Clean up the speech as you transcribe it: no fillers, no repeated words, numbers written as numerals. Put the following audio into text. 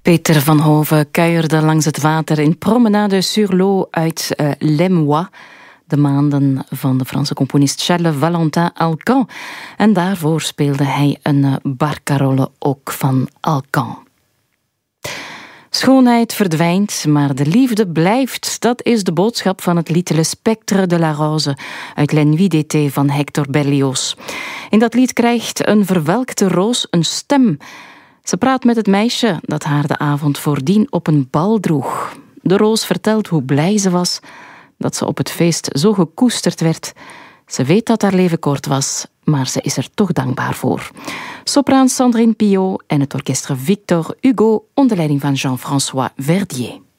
Peter van Hoven kuierde langs het water in Promenade sur l'eau uit Les Mois, de maanden van de Franse componist Charles Valentin Alcan. En daarvoor speelde hij een barcarolle ook van Alcan. Schoonheid verdwijnt, maar de liefde blijft. Dat is de boodschap van het lied Le Spectre de la Rose uit La Nuit d'été van Hector Berlioz. In dat lied krijgt een verwelkte roos een stem. Ze praat met het meisje dat haar de avond voordien op een bal droeg. De roos vertelt hoe blij ze was dat ze op het feest zo gekoesterd werd. Ze weet dat haar leven kort was, maar ze is er toch dankbaar voor. Sopraan Sandrine Piot en het orkest Victor Hugo onder leiding van Jean-François Verdier.